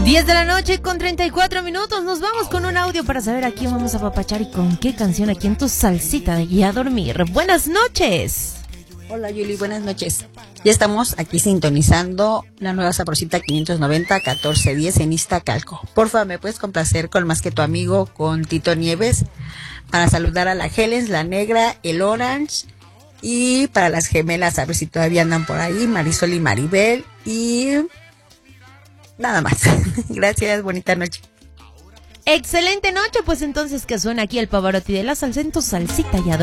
10 de la noche con 34 minutos. Nos vamos con un audio para saber a quién vamos a apapachar y con qué canción aquí en tu salsita de guía a dormir. Buenas noches. Hola Yuli, buenas noches. Ya estamos aquí sintonizando la nueva Sabrosita 590-1410 en Iztacalco. Porfa, ¿me puedes complacer con Más que tu amigo con Tito Nieves? Para saludar a la Helens, la Negra, el Orange, y para las gemelas, a ver si todavía andan por ahí, Marisol y Maribel, y nada más. Gracias, bonita noche. Excelente noche, pues entonces que suena aquí el Pavarotti de la salsa en tu salsita y a dormir.